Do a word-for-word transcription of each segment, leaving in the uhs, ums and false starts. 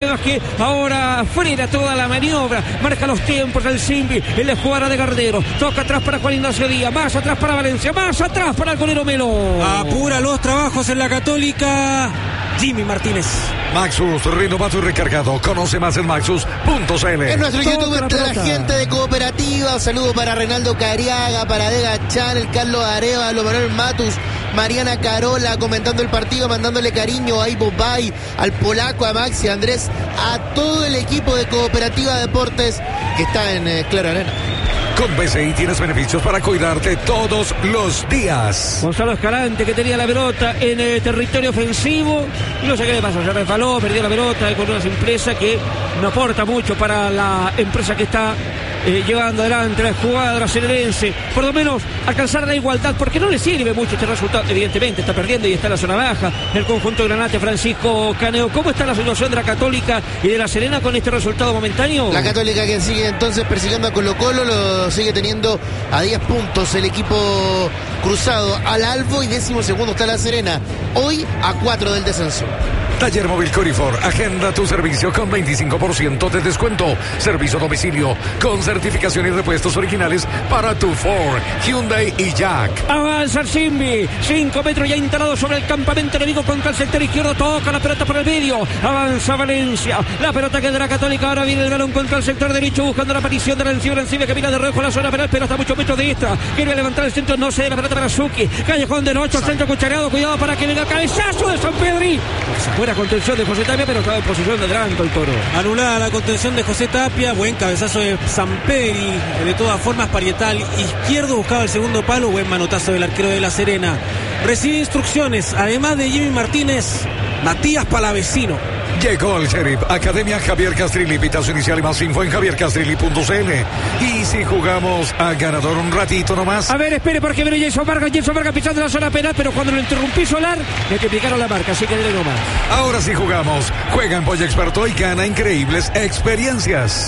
que ahora frena toda la maniobra, marca los tiempos el Simbi, en la jugada de Gardero, toca atrás para Juan Ignacio Díaz, más atrás para Valencia, más atrás para el golero Melo. Apura los trabajos en la Católica Jimmy Martínez. Maxus, renovado y recargado. Conoce más en maxus punto c l. En nuestro Toca YouTube la está la pelota. gente de Cooperativa. Un saludo para Reinaldo Cariaga, para Dega Chan, el Carlos Arevalo, Manuel Matus, Mariana Carola comentando el partido, mandándole cariño a Ivo Bay, al polaco, a Maxi, a Andrés, a todo el equipo de Cooperativa Deportes que está en eh, Claro Arena. Con B C I tienes beneficios para cuidarte todos los días. Gonzalo Escalante, que tenía la pelota en el territorio ofensivo, no sé qué le pasó, se resbaló, perdió la pelota eh, con una simpleza que no aporta mucho para la empresa que está eh, llevando adelante la jugada brasileñense, por lo menos alcanzar la igualdad, porque no le sirve mucho este resultado. Evidentemente está perdiendo y está en la zona baja el conjunto granate. Francisco Caneo, ¿cómo está la situación de la Católica y de la Serena con este resultado momentáneo? La Católica, que sigue entonces persiguiendo a Colo Colo, lo sigue teniendo a diez puntos el equipo cruzado al Albo, y décimo segundo está la Serena, hoy a cuatro del descenso. Taller Móvil Corifor, agenda tu servicio con veinticinco por ciento de descuento. Servicio a domicilio con certificación y repuestos originales para tu Ford, Hyundai y Jack. Avanza el Simbi, cinco metros ya instalado sobre el campamento enemigo contra el sector izquierdo, toca la pelota por el medio, avanza Valencia, la pelota que de la Católica, ahora viene el balón contra el sector derecho buscando la aparición de la encima, encima que mira de reojo la zona penal, pero está muchos metros de extra, quiere levantar el centro, no se da la pelota para Suki, Callejón del ocho, el centro cuchareado, cuidado para que venga el cabezazo de San Pedri, buena contención de José Tapia, pero estaba en posición de adelanto el Toro. Anulada la contención de José Tapia, buen cabezazo de Samperi, de todas formas Parietal izquierdo buscaba el segundo palo, buen manotazo del arquero de la Serena. Recibe instrucciones, además de Jimmy Martínez, Matías Palavecino. Llegó el Sheriff, Academia Javier Castrilli, pitazo inicial y más info en javier castrilli punto c l. Y si jugamos a ganador un ratito nomás. A ver, espere, porque viene Jason Vargas, Jason Vargas pisando la zona penal, pero cuando lo interrumpí Solar, le explicaron la marca, así que dele nomás. Ahora sí jugamos. Juega en Polla Experto y gana increíbles experiencias.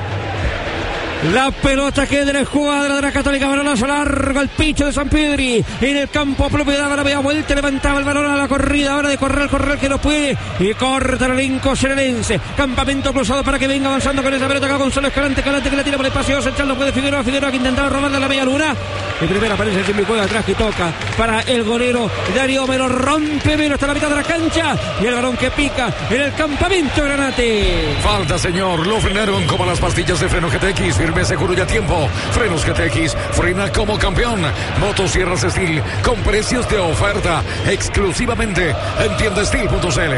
La pelota que de la escuadra de la Católica, balonazo largo al picho de San Pedri, en el campo propio, daba la media vuelta, levantaba el balón a la corrida, ahora de correr, correr que no puede, y corta el elenco serenense, campamento cruzado para que venga avanzando con esa pelota acá Gonzalo Escalante, Escalante que la tira por el paseo central, no puede Figueroa, Figueroa que intentaba robarle la media luna, de primera aparece el Jimmy Cueva atrás que toca para el golero Darío Melo, rompe Melo hasta la mitad de la cancha, y el balón que pica en el campamento granate. Falta, señor, lo frenaron como las pastillas de freno G T X, firme, seguro y a tiempo. Frenos G T X, frena como campeón. Motosierras Steel con precios de oferta exclusivamente en tienda steel punto c l.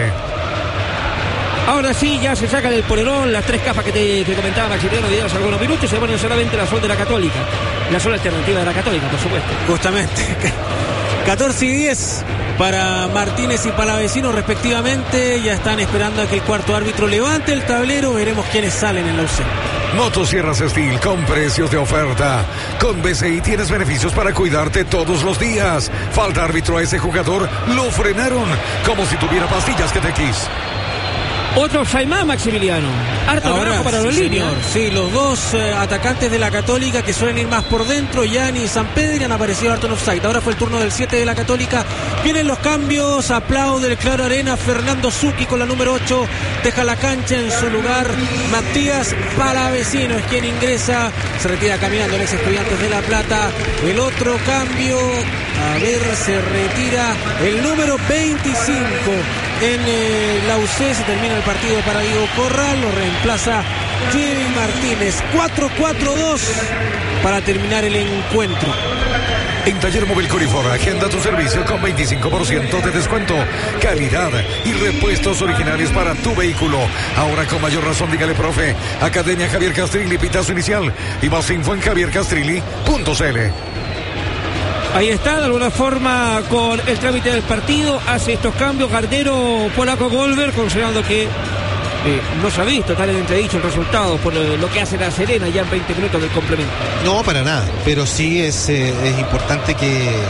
Ahora sí, ya se saca del polerón las tres capas que te que comentaba Maximiliano Vidal hace algunos minutos, y se ponen solamente la sol de la Católica, la sola alternativa de la Católica, por supuesto. Justamente, catorce y diez para Martínez y Palavecino respectivamente, ya están esperando a que el cuarto árbitro levante el tablero, veremos quiénes salen en la U C. Motosierras Steel con precios de oferta. Con B C I tienes beneficios para cuidarte todos los días. Falta árbitro a ese jugador, lo frenaron como si tuviera pastillas G T X. Otro Saimá, Maximiliano. Harto Ahora, trabajo para sí, los líneas. señor. Sí, los dos eh, atacantes de la Católica que suelen ir más por dentro, Yanni y San Pedri, han aparecido harto en offside. Ahora fue el turno del siete de la Católica. Vienen los cambios, aplaude el Claro Arena. Fernando Zucchi con la número ocho deja la cancha, en su lugar Matías Palavecino es quien ingresa. Se retira caminando el ex Estudiantes de La Plata. El otro cambio, a ver, se retira el número veinticinco en eh, la U C. Se termina el partido para Diego Corral, lo reemplaza Jimmy Martínez. Cuatro cuatro dos para terminar el encuentro. En Taller Móvil Corifor, agenda tu servicio con veinticinco por ciento de descuento, calidad y repuestos originales para tu vehículo. Ahora con mayor razón, dígale profe. Academia Javier Castrilli, pitazo inicial y más info en javier castrilli punto c l. Ahí está, de alguna forma, con el trámite del partido, hace estos cambios Gardero, Polaco, Goldberg, considerando que eh, no se ha visto tal en entredicho el resultado por lo, lo que hace la Serena ya en veinte minutos del complemento. No, para nada, pero sí es, eh, es importante que, eh,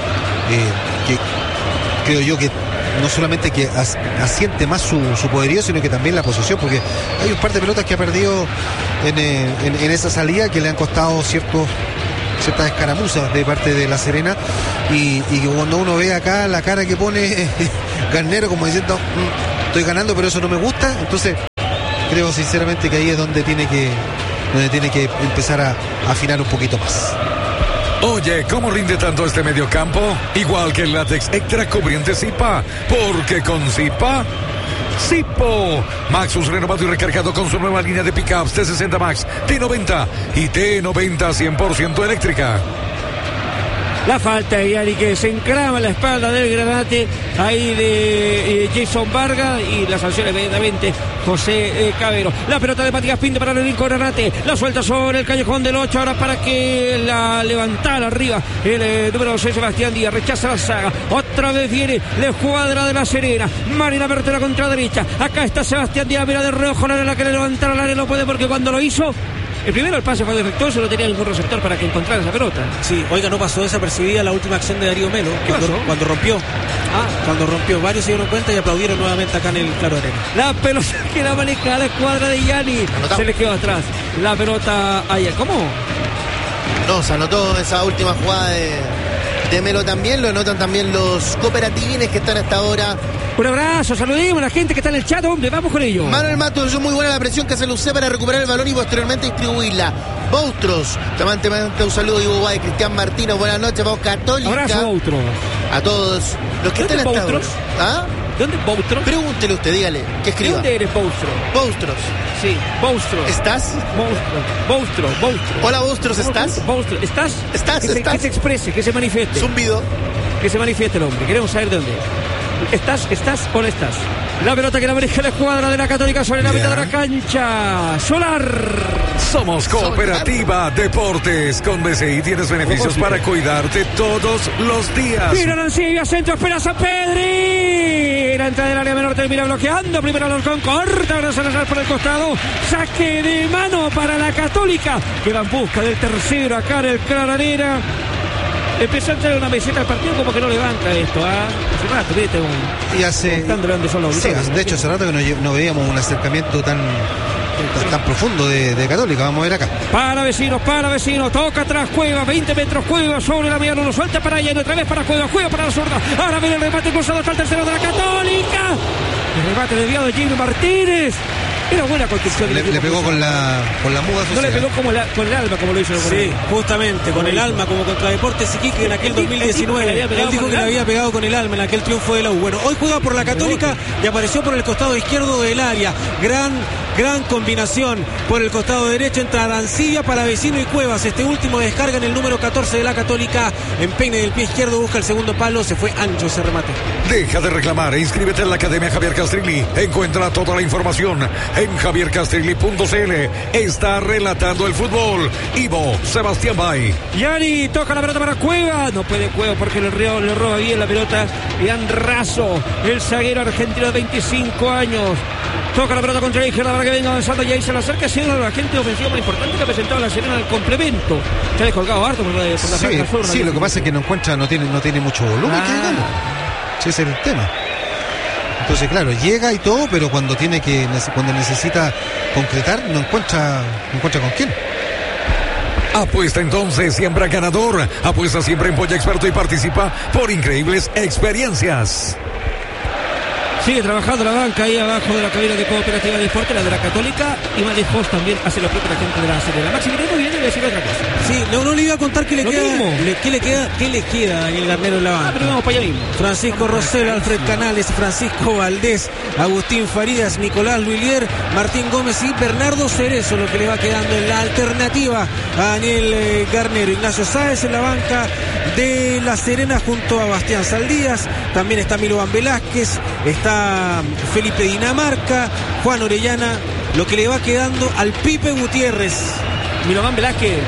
que creo yo que no solamente que as, asiente más su, su poderío, sino que también la posesión, porque hay un par de pelotas que ha perdido en, eh, en, en esa salida que le han costado ciertos ciertas escaramuzas de parte de la Serena, y, y cuando uno ve acá la cara que pone Garnero como diciendo, mmm, estoy ganando pero eso no me gusta, entonces creo sinceramente que ahí es donde tiene que, donde tiene que empezar a, a afinar un poquito más. Oye, ¿cómo rinde tanto este mediocampo? Igual que el látex extra cubriente Zipa, porque con Zipa, Zipo, Maxus renovado y recargado con su nueva línea de pickups T sesenta Max, T noventa y T noventa cien por ciento eléctrica. La falta de Yari que se encrama en la espalda del Granate, ahí de eh, Jason Vargas, y la sanción inmediatamente José eh, Cabero. La pelota de Matías Pinto para el Nico Granate, la suelta sobre el callejón del ocho, ahora para que la levantara arriba el eh, número seis Sebastián Díaz, rechaza la saga, otra vez viene la escuadra de La Serena, Marina Bertera contra derecha, acá está Sebastián Díaz, mira de reojo la que le levantara la área, no puede porque cuando lo hizo, el primero el pase fue defectuoso, no tenía ningún receptor para que encontrara esa pelota. Sí, oiga, no pasó desapercibida la última acción de Darío Melo, que cuando, cuando rompió. Ah, cuando rompió, varios se dieron cuenta y aplaudieron nuevamente acá en el Claro Arena. La pelota que la maneja la escuadra de Yanni, se le quedó atrás. La pelota ayer, ¿cómo? No, se anotó esa última jugada de, de Melo también, lo anotan también los cooperativines que están hasta ahora. Un abrazo, saludimos a la gente que está en el chat, hombre, vamos con ello. Manuel Matos, muy buena la presión que hace Lucé para recuperar el balón y posteriormente distribuirla. Boustros, te manda un saludo, Ivo Guay, Cristian Martino, buenas noches, vamos Católica. Abrazo, Boustros. A todos los que están hasta ahora. ¿Ah? ¿Dónde es Boustros? Pregúntele usted, dígale, que escriba. ¿Dónde eres, Boustros? Boustros. Sí, Boustros. ¿Estás? Boustros, Boustros, Boustros. Hola, Boustros, ¿estás? Boustros, ¿estás? ¿Estás? Que se, ¿Estás? que se exprese, que se manifieste. Zumbido. Que se manifieste el hombre, queremos saber de dónde es. ¿Estás, estás o no estás? La pelota que la maneja la escuadra de la Católica sobre la mitad de la cancha. Solar. Somos Cooperativa Deportes. Con B C I tienes beneficios para cuidarte todos los días. Mira Arancibia, centro, espera San Pedri. La entrada del área menor termina bloqueando. Primero Alarcón, corta, ahora Salazar por el costado. Saque de mano para la Católica, que va en busca del tercero acá en el Claro Arena. Empezó a entrar una meseta al partido, como que no levanta esto, ¿ah? Hace rato, ¿viste? Y hace... Sí, de hecho, hace rato que no, no veíamos un acercamiento tan... Tan, tan profundo de, de Católica. Vamos a ver acá. Para Vecinos, para Vecinos, toca atrás Cueva, veinte metros Cueva sobre la mediana, lo suelta para allá y otra vez para Cueva, Cueva para la zurda. Ahora viene el remate cruzado hasta el tercero de la Católica. El remate desviado de Jimmy Martínez. Era buena construcción. Le, le pegó con la, con la muda social. No le pegó como la, con el alma, como lo hizo el Sí, justamente, con el alma, como contra Deportes Iquique en aquel dos mil diecinueve. Él dijo que le había pegado con el alma en aquel triunfo de la U. Bueno, hoy juega por la Católica y apareció por el costado izquierdo del área. Gran, gran combinación por el costado derecho entre Arancibia, Palavecino y Cuevas. Este último descarga en el número catorce de la Católica. Empeine del pie izquierdo, busca el segundo palo. Se fue ancho ese remate. Deja de reclamar e inscríbete en la Academia Javier Castrilli. Encuentra toda la información en javier castrilli punto c l. Está relatando el fútbol Ivo Sebastián Bay. Yani toca la pelota para Cueva. No puede Cueva porque le, río, le roba bien la pelota. Ian Razo, el zaguero argentino de veinticinco años. Toca la pelota contra la izquierda para que venga avanzando. Y ahí se le acerca, ha sido la gente ofensiva más importante que ha presentado la Serena al complemento. Se ha descolgado harto por la, por la sí, sur, sí, lo que pasa es que no encuentra, no tiene, no tiene mucho volumen, ah. que digamos. Sí, ese es el tema. Entonces, claro, llega y todo, pero cuando tiene que, cuando necesita concretar, no encuentra, no encuentra con quién. Apuesta entonces siempre a ganador. Apuesta siempre en Polla Experto y participa por increíbles experiencias. Sigue trabajando la banca ahí abajo de la cabina de Cooperativa de Deportes, la de la Católica, y más lejos también hace lo propio la gente de la Serena. Maximiliano viene a decir otra cosa. Sí, no, no le iba a contar qué le queda, le, qué le queda, qué le queda a Daniel Garnero en la banca. Ah, pero vamos para allá mismo. Francisco Rosell, Alfred Canales, Francisco Valdés, Agustín Farías, Nicolás Luilier, Martín Gómez y Bernardo Cerezo, lo que le va quedando en la alternativa a Daniel eh, Garnero. Ignacio Sáez en la banca de La Serena junto a Bastián Saldías. También está Milovan Velázquez, está Felipe Dinamarca, Juan Orellana, lo que le va quedando al Pipe Gutiérrez. Milovan Velázquez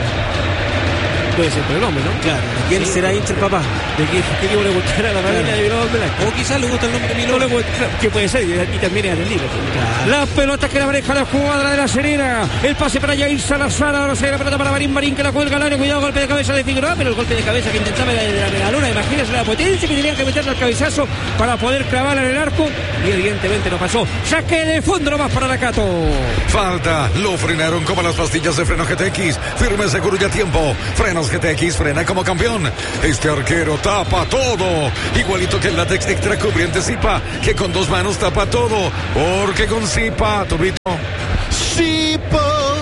puede ser por el nombre, ¿no? Claro, ¿de quién sí, será hincha el papá? ¿De qué, qué tipo le gustará la familia de Milovan Velázquez? O quizás le gusta el nombre de Milovan. No que puede ser, y también es atendido. Claro. La pelota que la maneja la jugadora de La Serena. El pase para Jair Salazar. Ahora se la pelota para Marín Marín, que la cuelga al área. Cuidado, golpe de cabeza de Figueroa, pero el golpe de cabeza que intentaba de la regalona. Imagínense la potencia que tenían que meterle al cabezazo para poder clavarla en el arco. Y evidentemente no pasó. Saque de fondo nomás para la Cato. Falta, lo frenaron como las pastillas de freno G T X. Firme, seguro y a tiempo. Frenos G T X, frena como campeón. Este arquero tapa todo. Igualito que el látex extra cubriente Zipa, que con dos manos tapa todo. Porque con Zipa, Turbito, Chipo.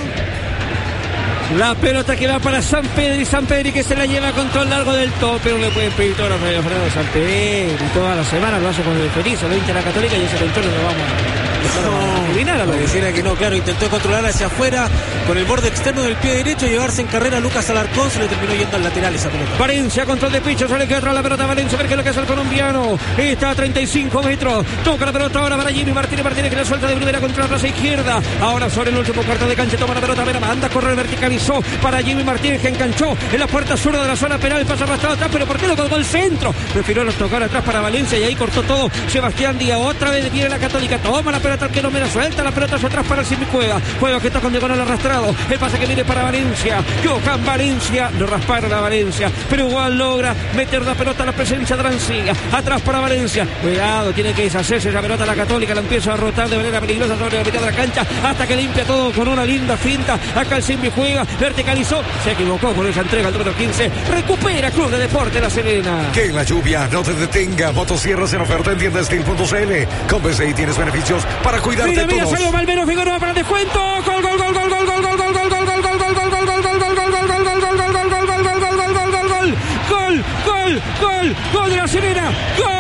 La pelota que va para San Pedro y San Pedro que se la lleva a control largo del todo, pero le pueden pedir todo a Fernando San Pedro y toda la semana lo hace con el feliz, lo hincha la Católica y ese control lo vamos a eliminar. No, pareciera que no, claro, intentó controlar hacia afuera con el borde externo del pie derecho, llevarse en carrera a Lucas Alarcón, se le terminó yendo al lateral esa pelota. Valencia, control de Picho, sale que atrás la pelota Valencia, a ver qué es lo que hace el colombiano, está a treinta y cinco metros, toca la pelota ahora para Jimmy Martínez, Martínez que la suelta de primera contra la plaza izquierda, ahora sobre el último cuarto de cancha, toma la pelota, Vera, anda a correr, verticalizó para Jimmy Martínez que enganchó en la puerta zurda de la zona penal, pasa arrastrado atrás, pero ¿por qué lo colgó el centro? Prefirió los tocar atrás para Valencia y ahí cortó todo Sebastián Díaz, otra vez viene la Católica, toma la pelota al que no me la suelta, la pelota hacia atrás para el Simicueva, juego que está con diagonal arrastrado, el pase que viene para Valencia, Johan Valencia, lo rasparon a Valencia, pero igual logra meter la pelota a la presencia de Arancilla, atrás para Valencia, cuidado, tiene que deshacerse esa pelota la Católica, la empieza a rotar de manera peligrosa sobre la mitad de la cancha, hasta que limpia todo con una linda finta, acá el Simicueva, verticalizó, se equivocó con esa entrega al número quince, recupera Club de Deporte La Serena. Que la lluvia no te detenga, motosierras en oferta en tienda steel punto c l, con B C I tienes beneficios para cuidarte mira, mira, todos. salió Valmero Figueroa para el descuento, gol, gol, gol, gol, gol, gol, gol, gol, gol, gol, gol, gol, gol, gol, gol, gol, gol, gol de La Serena, gol,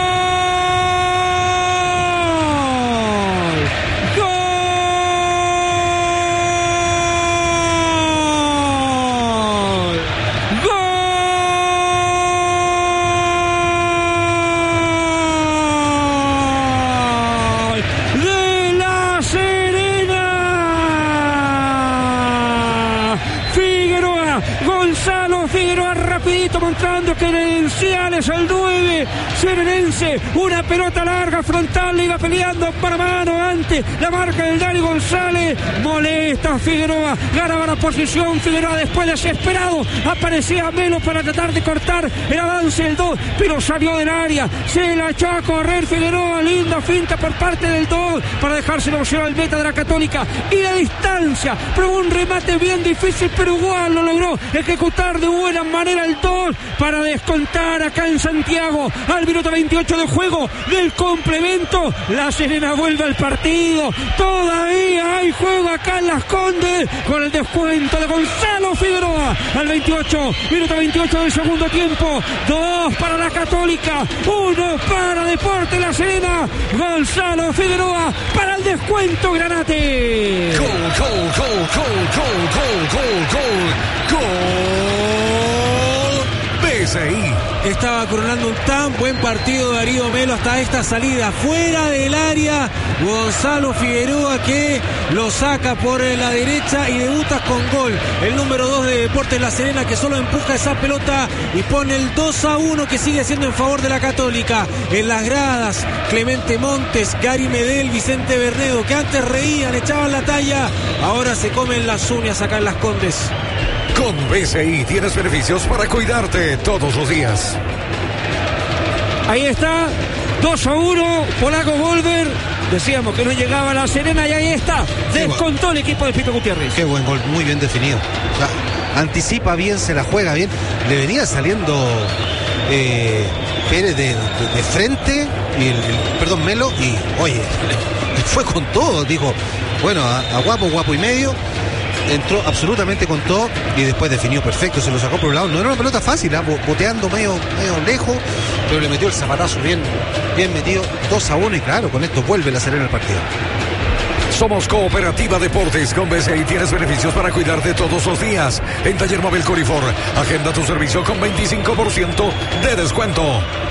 mostrando credenciales al nueve serenense, una pelota larga frontal, le iba peleando mano a mano ante la marca del Dani González, molesta Figueroa, ganaba la posición Figueroa, después desesperado aparecía Melo para tratar de cortar el avance del dos, pero salió del área, se la echó a correr Figueroa, linda finta por parte del dos para dejarse la opción al meta de la Católica y la distancia, probó un remate bien difícil pero igual lo logró ejecutar de buena manera el dos para descontar acá en Santiago al minuto veintiocho de juego del complemento. La Serena vuelve al partido, todavía hay juego acá en Las Condes con el descuento de Gonzalo Figueroa al veintiocho, minuto veintiocho del segundo tiempo, dos para la Católica, uno para Deporte La Serena, Gonzalo Figueroa para el descuento Granate. Gol, gol, gol, gol, gol, gol, gol, gol, gol. B C I. Estaba coronando un tan buen partido Darío Melo hasta esta salida fuera del área. Gonzalo Figueroa que lo saca por la derecha y debuta con gol. El número dos de Deportes La Serena que solo empuja esa pelota y pone el dos a uno que sigue siendo en favor de la Católica. En las gradas, Clemente Montes, Gary Medel, Vicente Bernedo, que antes reían, echaban la talla, ahora se comen las uñas acá en Las Condes. Con B C I tienes beneficios para cuidarte todos los días. Ahí está, dos a uno, Polaco Volver. Decíamos que no llegaba a La Serena y ahí está. Descontó el equipo de Pipe Gutiérrez. Qué buen gol, muy bien definido. O sea, anticipa bien, se la juega bien. Le venía saliendo eh, Pérez de, de, de frente, y el, el, perdón, Melo, y oye, fue con todo. Dijo, bueno, a, a guapo, guapo y medio. Entró absolutamente con todo y después definió perfecto, se lo sacó por un lado. No era una pelota fácil, ¿eh? Boteando medio, medio lejos, pero le metió el zapatazo bien, bien metido, dos a uno y claro, con esto vuelve La Serena el partido. Somos Cooperativa Deportes. Con B C I tienes beneficios para cuidarte todos los días. En Taller Móvil Corifor, agenda tu servicio con veinticinco por ciento de descuento.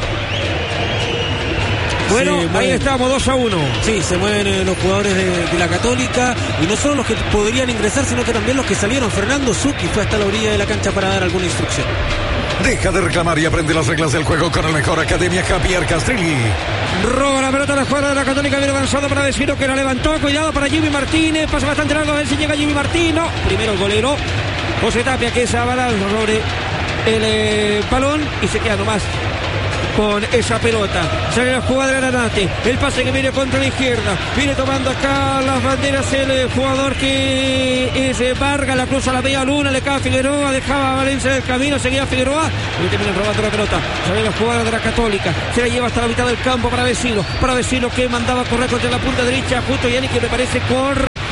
Bueno, sí, ahí estamos, dos a uno. Sí, se mueven eh, los jugadores de, de la Católica y no solo los que podrían ingresar, sino que también los que salieron. Fernando Zucchi fue hasta la orilla de la cancha para dar alguna instrucción. Deja de reclamar y aprende las reglas del juego con el mejor Academia Javier Castrilli. Roba la pelota a la jugada de la Católica, viene avanzado para Vecino que la levantó, cuidado para Jimmy Martínez, pasa bastante largo, a ver si llega Jimmy Martínez. No, primero el golero, José Tapia que se abalanza sobre el eh, balón y se queda nomás con esa pelota. Sale la jugada de Granate, el pase que viene contra la izquierda, viene tomando acá las banderas el jugador que es Vargas, la cruza a la media luna, le cae a Figueroa, dejaba a Valencia del camino, seguía Figueroa y terminan robando la pelota. Sale la jugada de la Católica, se la lleva hasta la mitad del campo para Vecino, para Vecino que mandaba a correr contra la punta derecha, justo Yanni que me parece corre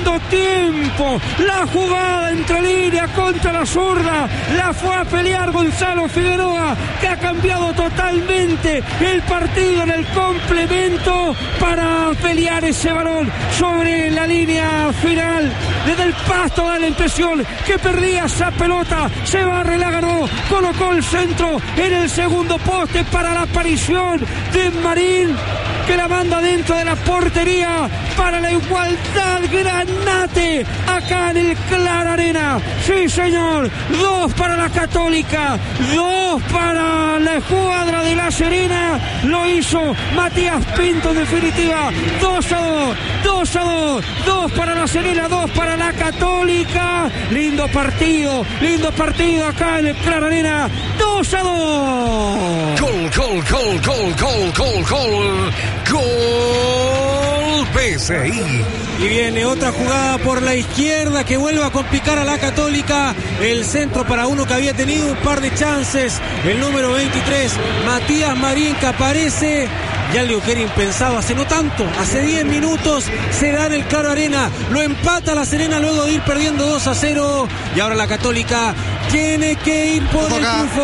segundo tiempo. La jugada entre línea contra la zurda la fue a pelear Gonzalo Figueroa, que ha cambiado totalmente el partido en el complemento para pelear ese balón sobre la línea final. Desde el pasto da la impresión que perdía esa pelota. Se barre, la ganó, colocó el centro en el segundo poste para la aparición de Marín, que la manda dentro de la portería para la igualdad. Granate acá en el Clara Arena. Sí, señor. Dos para la Católica, dos para la escuadra de La Serena. Lo hizo Matías Pinto en definitiva. Dos a dos, dos a dos, dos para La Serena, dos para la Católica. Lindo partido, lindo partido acá en el Clara Arena. Dos a dos. Gol, gol, gol, gol, gol, gol, gol. Gol P S I. Y viene otra jugada por la izquierda que vuelve a complicar a la Católica. El centro para uno que había tenido un par de chances. El número veintitrés, Matías Marín, que aparece. Ya algo que era impensado hace no tanto, hace diez minutos se da en el Claro Arena, lo empata La Serena luego de ir perdiendo dos a cero. Y ahora la Católica tiene que ir por el triunfo.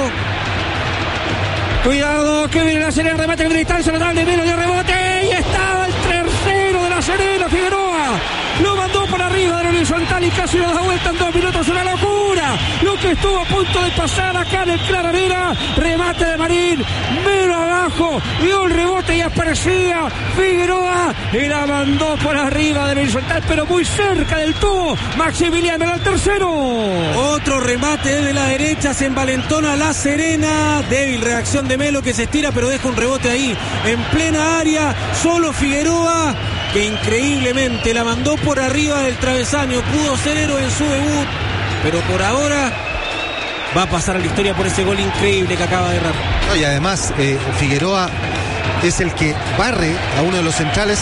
Cuidado, que viene La Serena, remate en distancia, notable, menos de rebote, y estaba el tercero de La Serena, Figueroa. Lo mandó por arriba de la horizontal y casi lo da vuelta en dos minutos, una locura. Lo que estuvo a punto de pasar acá en el Clara Arena, remate de Marín, menos abajo, dio el rebote y aparecía Figueroa y la mandó por arriba de la horizontal, pero muy cerca del tubo. Maximiliano era el tercero. Otro remate desde la derecha, se envalentona La Serena, débil reacción de Melo que se estira pero deja un rebote ahí en plena área, solo Figueroa, que increíblemente la mandó por arriba del travesaño. Pudo ser héroe en su debut, pero por ahora va a pasar a la historia por ese gol increíble que acaba de errar. No, y además eh, Figueroa es el que barre a uno de los centrales.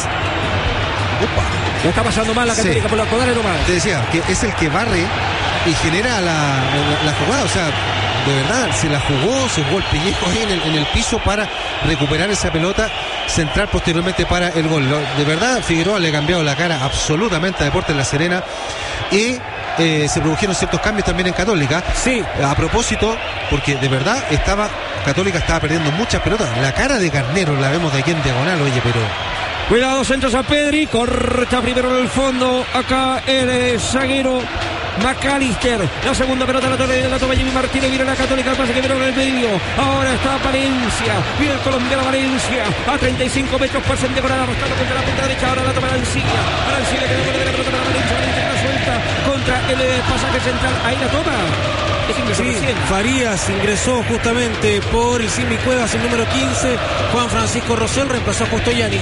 Opa, lo está pasando mal la Católica, sí, por los codales nomás. Te decía que es el que barre y genera la, la, la jugada, o sea, de verdad, se la jugó, se jugó el pellejo ahí en el, en el piso para recuperar esa pelota, centrar posteriormente para el gol. De verdad, Figueroa le ha cambiado la cara absolutamente a Deportes La Serena y eh, se produjeron ciertos cambios también en Católica. Sí. A propósito, porque de verdad estaba Católica estaba perdiendo muchas pelotas. La cara de Garnero la vemos de aquí en diagonal, oye, pero... Cuidado, centro San Pedri, corta primero en el fondo, acá el eh, zaguero McAllister, la segunda pelota la toma, la toma Jimmy Martínez, viene la Católica, el pase que vieron en el medio, ahora está Valencia, viene el colombiano Valencia, a treinta y cinco metros pasa en diagonal, arrastrando contra la punta derecha, ahora la toma Arancilla, Arancilla que devuelve la pelota para Valencia, Valencia que la suelta contra el eh, pasaje central, ahí la toma. Sí, Farías ingresó justamente por el Simi Cuevas, el número quince, Juan Francisco Rosell reemplazó a Justo Yani.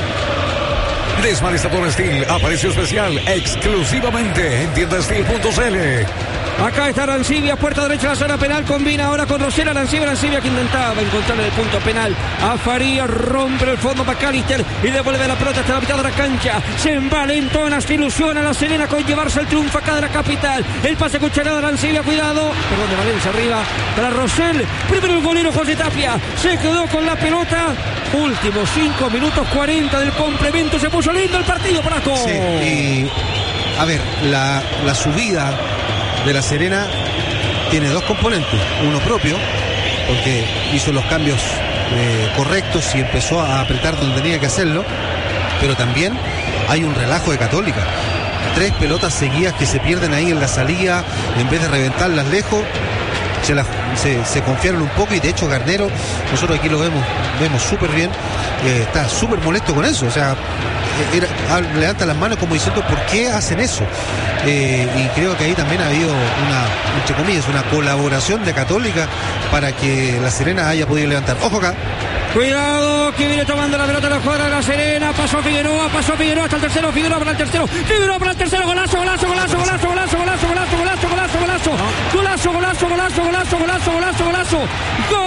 Desmanezador Steel, apareció especial exclusivamente en tienda steel punto c l. Acá está Arancibia, puerta derecha de la zona penal, combina ahora con Rosell, Arancibia, Arancibia que intentaba encontrarle el punto penal a Farías, rompe el fondo McAllister y devuelve la pelota hasta la mitad de la cancha, se envalentona, se ilusiona La Serena con llevarse el triunfo acá de la capital, el pase cucharado de Arancibia, cuidado, perdón, de Valencia arriba para Rosell, primero el golero José Tapia, se quedó con la pelota, últimos cinco minutos cuarenta del complemento, se puso lindo el partido, Paraco. Sí, y a ver, la, la subida de La Serena tiene dos componentes, uno propio, porque hizo los cambios eh, correctos y empezó a apretar donde tenía que hacerlo, pero también hay un relajo de Católica, tres pelotas seguidas que se pierden ahí en la salida, en vez de reventarlas lejos, se, la, se, se confiaron un poco, y de hecho Garnero, nosotros aquí lo vemos vemos súper bien, eh, está súper molesto con eso, o sea, era, levanta las manos como diciendo ¿por qué hacen eso? Eh, y creo que ahí también ha habido una, entre comillas, una colaboración de Católica para que La Serena haya podido levantar. Ojo acá. Cuidado, que viene tomando la pelota la jugada de La Serena, pasó Figueroa, pasó Figueroa hasta el tercero, Figueroa para el tercero, Figueroa para el tercero, golazo, golazo, golazo, golazo, golazo, golazo, golazo, golazo, golazo, golazo, golazo, golazo, golazo, golazo, golazo, golazo, golazo, gol,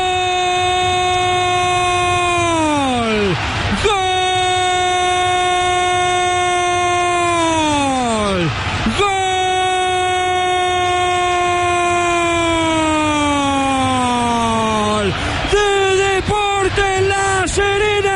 gol.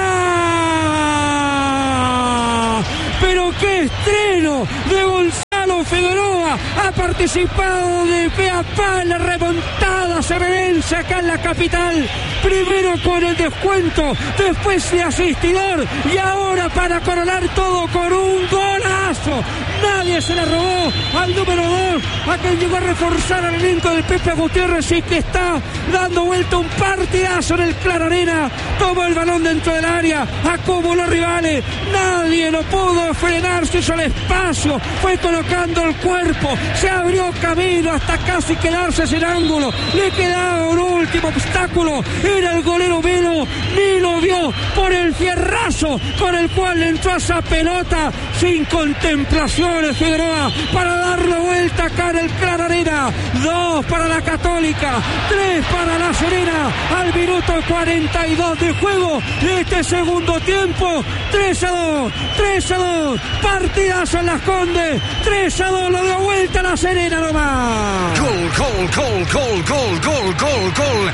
De Gonzalo Unión Figueroa ha participado de pe a pa en la remontada serenense acá en la capital. Primero con el descuento, después de asistidor y ahora para coronar todo con un golazo. Nadie se la robó al número dos, a quien llegó a reforzar al elenco del Pepe Gutiérrez y que está dando vuelta un partidazo en el Claro Arena. Tomó el balón dentro del área, acumuló rivales, nadie lo pudo frenar, se hizo el espacio, fue colocando el cuerpo, se abrió camino hasta casi quedarse sin ángulo. Le quedaba un último obstáculo, era el golero Melo, ni lo vio por el fierrazo con el cual entró a esa pelota sin contemplación. Figueroa para dar la vuelta acá en el Claro Arena. Dos para la Católica, tres para la Serena al minuto cuarenta y dos de juego de este segundo tiempo. Tres a dos, tres a dos, partidazo en Las Condes, tres a dos, lo dio vuelta la Serena nomás. Gol, gol, gol, gol, gol, gol, gol, gol,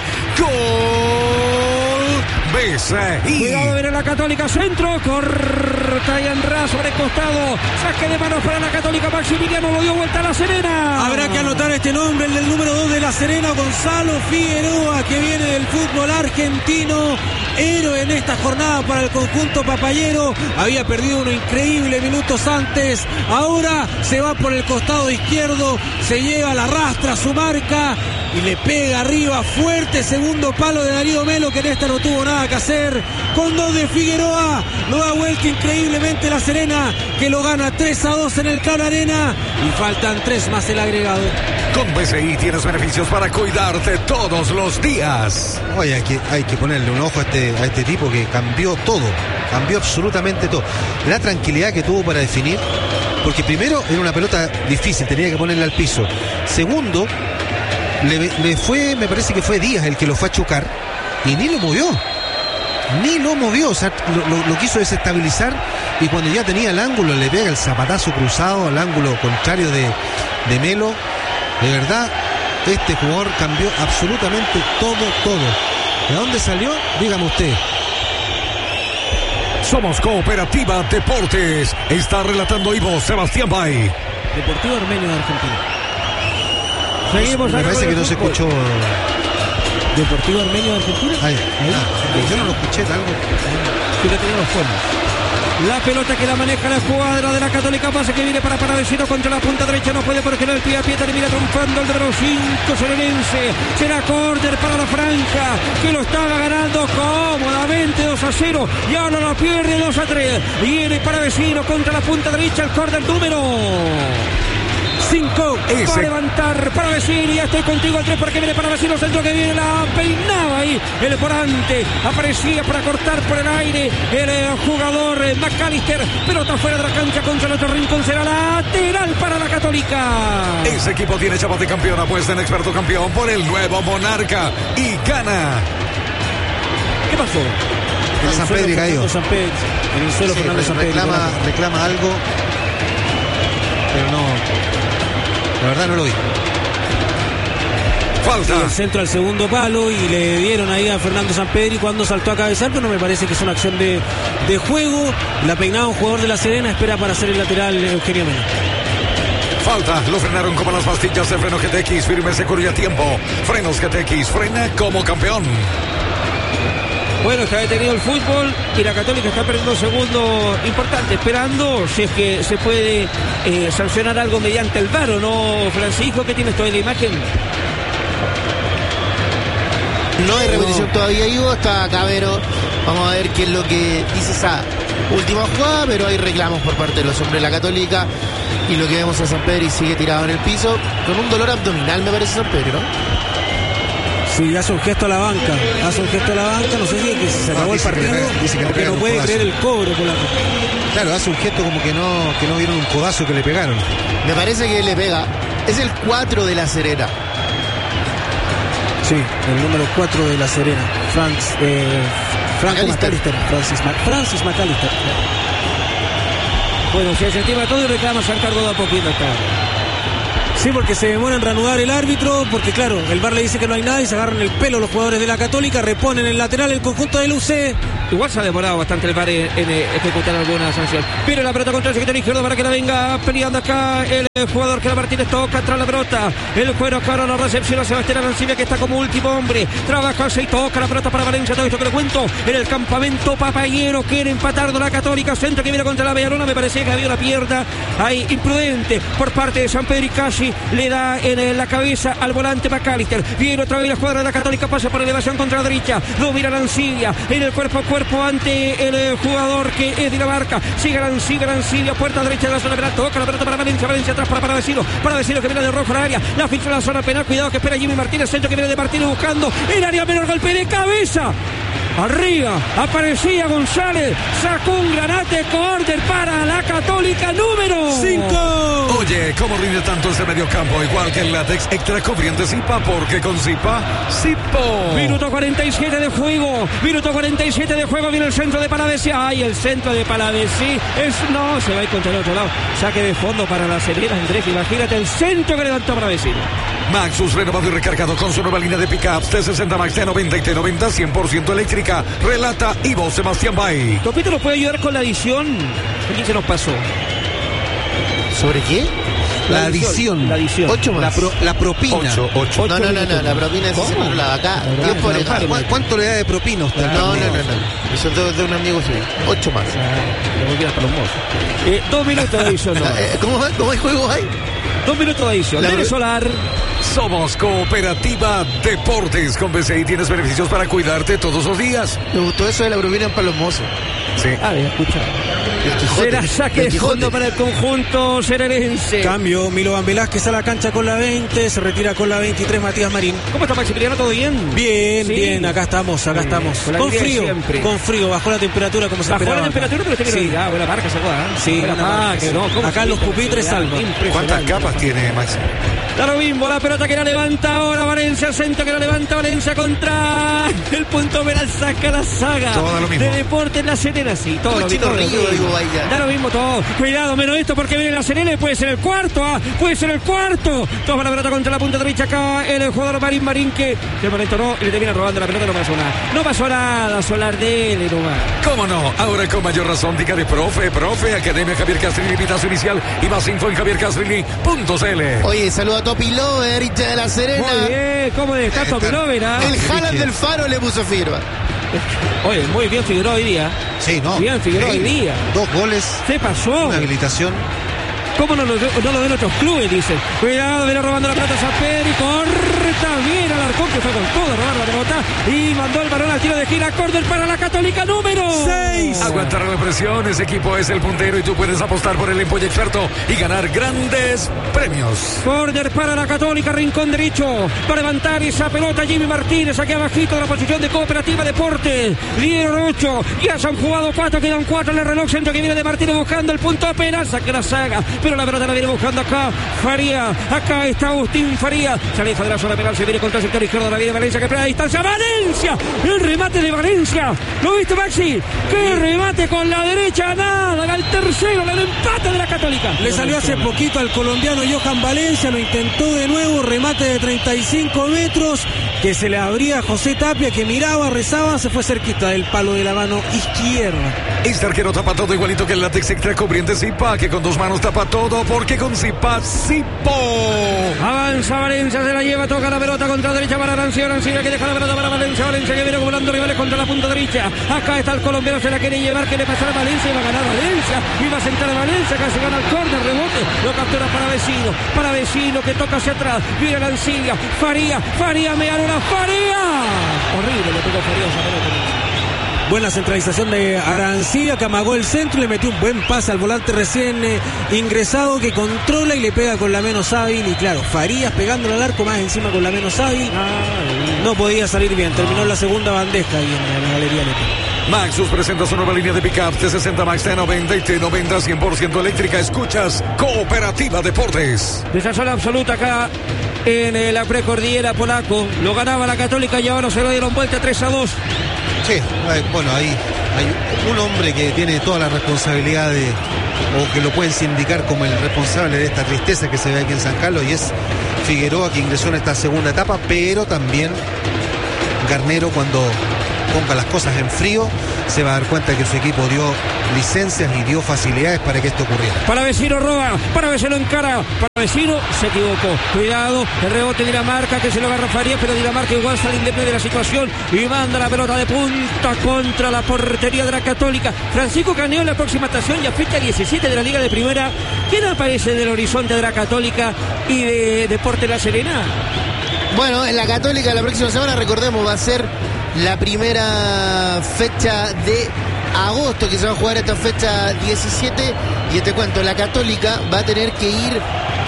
gol. B C I. Cuidado, viene la Católica, centro, corta y Andrade sobre el costado, saque de manos para la Católica. Maximiliano lo dio vuelta a la Serena. Habrá que anotar este nombre, el del número dos de la Serena, Gonzalo Figueroa, que viene del fútbol argentino, héroe en esta jornada para el conjunto papayero. Había perdido unos increíbles minutos antes, ahora se va por el costado izquierdo, se lleva, la arrastra a su marca y le pega arriba fuerte, segundo palo de Darío Melo, que en esta no tuvo nada que hacer. Con dos de Figueroa, lo da vuelta increíblemente la Serena, que lo gana tres a dos en el Claro Arena, y faltan tres más el agregado. Con B C I tienes beneficios para cuidarte todos los días. Oye, hay que, hay que ponerle un ojo a este, a este tipo que cambió todo, cambió absolutamente todo. La tranquilidad que tuvo para definir, porque primero era una pelota difícil, tenía que ponerla al piso. Segundo, le, le fue, me parece que fue Díaz el que lo fue a chocar y ni lo movió. Ni lo movió, o sea, lo, lo, lo quiso desestabilizar, y cuando ya tenía el ángulo le pega el zapatazo cruzado al ángulo contrario de, de Melo. De verdad, este jugador cambió absolutamente todo, todo. ¿De dónde salió? Dígame usted. Somos Cooperativa Deportes. Está relatando Ivo Sebastián Bay. Deportivo Armenio de Argentina. Seguimos. Me parece que no se escuchó. Deportivo Armenio de Argentina. Ahí, ahí. Ah, yo no lo escuché, algo. Sí, lo teníamos fuera. La pelota que la maneja la escuadra de la Católica, pasa que viene para Paravecino contra la punta derecha, no puede porque no, el pie a pie termina triunfando el número cinco serenense. Será córner para la franja, que lo estaba ganando cómodamente dos a cero y ahora lo pierde dos a tres. Viene Paravecino contra la punta derecha, el córner número cinco. Ese. Va a levantar para Vecino, ya estoy contigo al tres porque viene para Vecino, centro que viene, la peinaba ahí el volante, aparecía para cortar por el aire el eh, jugador eh, McAllister, pelota fuera de la cancha contra el otro rincón, será lateral para la Católica. Ese equipo tiene chapas de campeón, apuesta en experto campeón por el nuevo Monarca y gana. ¿Qué pasó? En el San Pedro caído. San Pedro, en el suelo Sí, Fernando San Pedro. reclama, reclama algo, pero no, la verdad no lo vi. Falta. El centro al segundo palo y le dieron ahí a Fernando Sampedri cuando saltó a cabezar, pero no me parece que es una acción de, de juego. La peinaba un jugador de la Serena, espera para hacer el lateral Eugenio Mena. Falta, lo frenaron como las pastillas de freno G T X, firme, seguro y a tiempo. Frenos G T X, frena como campeón. Bueno, está detenido el fútbol y la Católica está perdiendo un segundo importante, esperando si es que se puede eh, sancionar algo mediante el V A R, ¿o no, Francisco? ¿Qué tienes tú en la imagen? No hay repetición todavía, Ivo, está Cabero. Vamos a ver qué es lo que dice esa última jugada, pero hay reclamos por parte de los hombres de la Católica. Y lo que vemos a San Pedro y sigue tirado en el piso, con un dolor abdominal, me parece, San Pedro, ¿no? Sí, hace un gesto a la banca, hace un gesto a la banca, no sé si es que se acabó el Dice que le partido, pega- dice que le porque pegan no un puede codazo. creer el cobro por la... Claro, hace un gesto como que no, que no vieron un codazo que le pegaron. Me parece que le pega. Es el cuatro de la Serena. Sí, el número cuatro de la Serena, Franz, eh, Franco McAllister. McAllister, Francis, Mac- Francis McAllister. Bueno, se desestima todo y reclama San Carlos de a poquito. Está. Sí, porque se demora en reanudar el árbitro, porque claro, el V A R le dice que no hay nada y se agarran el pelo los jugadores de la Católica, reponen el lateral el conjunto del U C, igual se ha demorado bastante el V A R en, en ejecutar alguna sanción. Viene la pelota contra el sector izquierdo para que la venga peleando acá el jugador que la Martínez toca tras la pelota. El cuero caro la recepción a Sebastián Arancibia, que está como último hombre. Trabaja y toca la pelota para Valencia. Todo esto que le cuento en el campamento Papayero. Quiere empatar de la Católica. Centro que viene contra la Bellalona. Me parecía que había una pierna ahí imprudente por parte de San Pedro, y casi le da en la cabeza al volante McAllister. Viene otra vez la escuadra de la Católica. Pasa por elevación contra la derecha. Domina Arancibia en el cuerpo a cuerpo ante el jugador que es Dinamarca. Sigue Arancibia, Arancibia, puerta derecha de la zona penal. Toca la pelota para Valencia. Valencia atrás para Paravecino. Paravecino que viene de rojo al área. La filtra en la zona penal. Cuidado que espera Jimmy Martínez. Centro que viene de Martínez buscando el área menor. Golpe de cabeza. Arriba aparecía González, sacó un granate córner para la Católica número cinco. Oye, ¿cómo rinde tanto ese mediocampo? Igual que el látex extra cubriente Zipa, porque con Zipa, Zipo. Minuto cuarenta y siete de juego, minuto cuarenta y siete de juego, viene el centro de Palavecino. Ay, el centro de Palavecino es, no, se va a ir contra el otro lado. Saque de fondo para la Serena, Andrés, imagínate el centro que levantó Palavecino. Maxus renovado y recargado con su nueva línea de pickups T sesenta Max, T noventa y T noventa, cien por ciento eléctrica. Relata Ivo Sebastián Bay. Topito nos puede ayudar con la adición. ¿Qué se nos pasó? ¿Sobre qué? La, la adición. La adición. Ocho más. La, pro, la propina. Ocho, ocho. No, no, no, no, la propina es ese lado. Acá, diez por acá. ¿Cu ¿Cuánto le da de propina usted? No, no, no, no. Eso es de, de un amigo suyo. Ocho más. Le voy a para los mozos. Eh, dos minutos de adición. No. ¿Cómo, ¿Cómo hay juego hay? Dos minutos de adición. La... Dele Solar. Somos Cooperativa Deportes. Con B C I tienes beneficios para cuidarte todos los días. Me gustó eso de la propina para los mozos. Sí. A ver, escucha. Será saque de fondo para el conjunto serenense. Cambio, Milovan Velázquez a la cancha con la veinte, se retira con la veintitrés Matías Marín. ¿Cómo está Maximiliano? ¿Todo bien? Bien, Sí. bien, acá estamos, acá Sí, estamos. con la Con alegría de frío, siempre. con frío, bajó la temperatura como se Bajó esperaba. la temperatura, pero usted Sí. que ah, buena marca se acuerda. ¿eh? Sí, buena buena marca, marca, sí. ¿no? ¿Cómo Acá se los dice? pupitres salvan. Impresionante. ¿Cuántas capas tiene Max? Da lo mismo, la pelota que la levanta ahora Valencia, centro que la levanta Valencia contra el punto penal, saca la saga Todo lo mismo. de Deportes La Serena, sí, todo Como lo Chino mismo. Río, digo, vaya. Da lo mismo todo, cuidado, menos esto porque viene La Serena y puede ser el cuarto, ah, puede ser el cuarto. Toma la pelota contra la punta derecha acá el jugador Marín Marín que de momento no, y le termina robando la pelota, no pasó nada. No pasó nada, Solar de él nomás. ¿Cómo no? Ahora con mayor razón, diga de profe, profe, Academia Javier Castrilli, invitación inicial y más info en javier castrilli punto c l. Oye, saludo a Topi Lover, hincha de La Serena. Muy bien, ¿cómo está Topilover? El Haaland del Faro le puso firma. Oye, muy bien Figueroa hoy día. Sí, no. Bien, Figueroa hoy día. Dos goles, Se pasó. una habilitación. ¿Cómo no lo, no lo ven otros clubes? Dicen. Cuidado, viene robando la pelota a San Pedro y corta bien al Arcón, que fue con todo a robar la pelota y mandó el balón al tiro de gira. Córner para la Católica número seis. Aguantar la presión, ese equipo es el puntero y tú puedes apostar por el empolle experto y ganar grandes premios. Córner para la Católica, rincón derecho. Para levantar esa pelota Jimmy Martínez, aquí abajito de la posición de Cooperativa Deportes. Líder ocho. Ya se han jugado cuatro, quedan cuatro en el reloj. Centro que viene de Martínez buscando el punto penal. Saca la saga. Pero la pelota la viene buscando acá Faría, acá está Agustín Faría, se aleja de la zona penal, se viene contra el sector izquierdo, la viene Valencia que plena distancia, Valencia, el remate de Valencia, ¿lo viste Maxi? ¡Qué remate con la derecha! Nada, el tercero, el empate de la Católica. Le salió hace poquito al colombiano Johan Valencia, lo intentó de nuevo, remate de treinta y cinco metros, que se le abría a José Tapia, que miraba, rezaba, se fue cerquita del palo de la mano izquierda. Este arquero tapa todo igualito que el látex extra cubriente Zipa, que con dos manos tapa todo, porque con Zipa, Zipo. Avanza Valencia, se la lleva, toca la pelota contra la derecha para Arancibia, Arancibia que deja la pelota para Valencia, Valencia que viene acumulando rivales contra la punta derecha. Acá está el colombiano, se la quiere llevar, que le pasará a Valencia y va a ganar Valencia. Y va a sentar a Valencia, casi gana el córner, rebote, lo captura para Vecino, para Vecino que toca hacia atrás, viene Arancibia, Faría, Faría, me una Faría. Horrible, le tocó Faría esa pelota. Buena centralización de Arancibia, que amagó el centro y le metió un buen pase al volante recién eh, ingresado, que controla y le pega con la menos hábil. Y claro, Farías pegándole al arco, más encima con la menos hábil. No podía salir bien, terminó la segunda bandeja ahí en la Galería Lepe. Maxus presenta su nueva línea de pickups T sesenta Max, T noventa y T noventa, cien por ciento eléctrica. Escuchas Cooperativa Deportes. Desazón absoluta acá en eh, la precordillera polaco. Lo ganaba la Católica y ahora se lo dieron vuelta tres a dos. Sí, bueno, ahí hay un hombre que tiene toda la responsabilidad de, o que lo pueden sindicar como el responsable de esta tristeza que se ve aquí en San Carlos, y es Figueroa, que ingresó en esta segunda etapa, pero también Garnero cuando ponga las cosas en frío, se va a dar cuenta que su equipo dio licencias y dio facilidades para que esto ocurriera. Para Vecino roba, para Vecino encara, para Vecino se equivocó. Cuidado, el rebote de Dinamarca que se lo agarra Farías, pero Dinamarca igual sale independiente de la situación y manda la pelota de punta contra la portería de la Católica. Francisco Caneo en la próxima estación, ya fecha diecisiete de la Liga de Primera. ¿Quién aparece del horizonte de la Católica y de Deportes La Serena? Bueno, en la Católica la próxima semana, recordemos, va a ser la primera fecha de agosto que se va a jugar esta fecha diecisiete. Y te cuento, la Católica va a tener que ir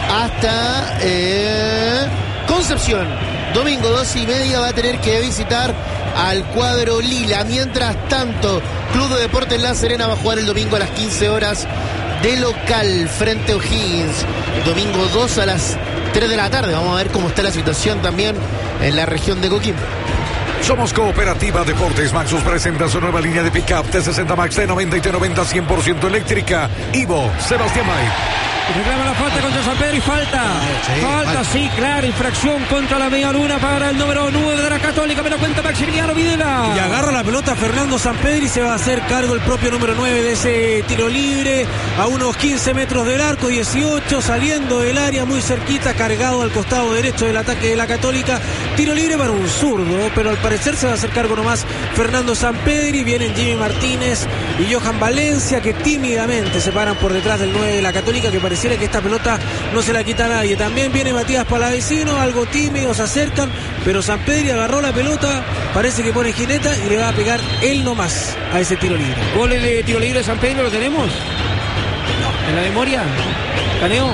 hasta eh, Concepción. Domingo doce y media va a tener que visitar al cuadro lila. Mientras tanto, Club de Deportes La Serena va a jugar el domingo a las quince horas de local frente a O'Higgins. Domingo dos a las tres de la tarde. Vamos a ver cómo está la situación también en la región de Coquimbo. Somos Cooperativa Deportes. Maxus presenta su nueva línea de pick-up T sesenta Max, T noventa y T noventa cien por ciento eléctrica. Ivo, Sebastián May. Reclama la falta contra San Pedro y falta. Sí, falta, falta, sí, claro. Infracción contra la media luna para el número nueve de la Católica. Me lo cuenta Maximiliano Videla. Y agarra la pelota Fernando San Pedro y se va a hacer cargo el propio número nueve de ese tiro libre. A unos quince metros del arco, dieciocho, saliendo del área muy cerquita, cargado al costado derecho del ataque de la Católica. Tiro libre para un zurdo, pero al parecer se va a hacer cargo nomás Fernando San Pedro. Y vienen Jimmy Martínez y Johan Valencia, que tímidamente se paran por detrás del nueve de la Católica, que parece que esta pelota no se la quita a nadie. También viene Matías Palavecino, algo tímido, se acercan, pero San Pedro agarró la pelota, parece que pone jineta y le va a pegar él nomás a ese tiro libre. ¿Goles de tiro libre de San Pedro lo tenemos? No. ¿En la memoria? ¿Caneo?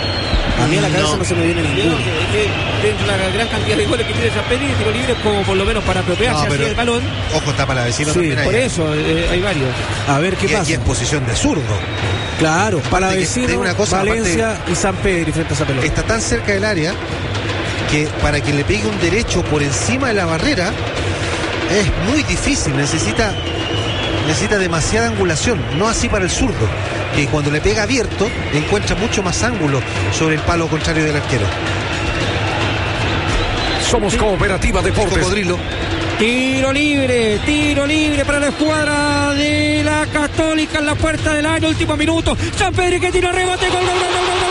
A mí a la cabeza no, no se me viene ninguno. Dentro de la gran cantidad de goles que tiene San Pedro, y tiro libre como por lo menos para apropiarse no, así el balón. Ojo, está Palavecino sí, también. Por ahí. eso, eh, hay varios. A ver qué y, pasa. Y en posición de zurdo. Claro, Palavecino, una cosa, Valencia aparte, y San Pedro frente a esa pelota. Está tan cerca del área que para que le pegue un derecho por encima de la barrera es muy difícil. Necesita, necesita demasiada angulación. No así para el zurdo, que cuando le pega abierto encuentra mucho más ángulo sobre el palo contrario del arquero. Somos Cooperativa Deportes. Cocodrilo. Tiro libre, tiro libre para la escuadra de la Católica en la puerta del área, último minuto. San Pedro que tira rebote, gol, gol, gol, gol, gol.